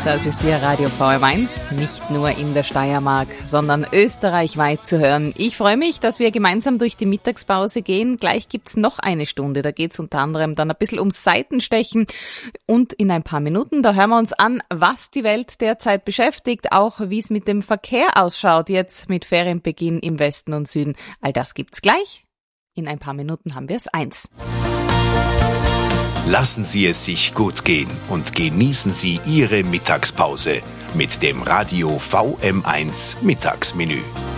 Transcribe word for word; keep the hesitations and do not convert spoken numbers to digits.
Das ist Ihr Radio V M eins, nicht nur in der Steiermark, sondern österreichweit zu hören. Ich freue mich, dass wir gemeinsam durch die Mittagspause gehen. Gleich gibt's noch eine Stunde, da geht's unter anderem dann ein bisschen ums Seitenstechen. Und in ein paar Minuten, da hören wir uns an, was die Welt derzeit beschäftigt, auch wie es mit dem Verkehr ausschaut, jetzt mit Ferienbeginn im Westen und Süden. All das gibt's gleich. In ein paar Minuten haben wir es eins. Lassen Sie es sich gut gehen und genießen Sie Ihre Mittagspause mit dem Radio V M eins Mittagsmenü.